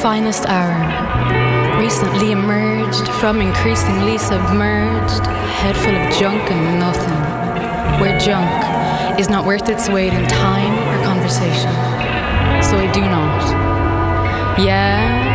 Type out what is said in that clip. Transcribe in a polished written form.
finest hour, recently emerged from increasingly submerged, head full of junk and nothing, where junk is not worth its weight in time or conversation. So I do not. Yeah,